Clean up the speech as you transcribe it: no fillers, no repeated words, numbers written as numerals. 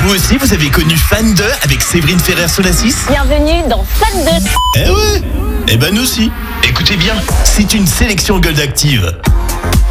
Vous aussi, vous avez connu Fan 2 avec Séverine Ferrer-Solassis? Bienvenue dans Fan 2. Eh ouais. Eh ben nous aussi. Écoutez bien, c'est une sélection Gold Active.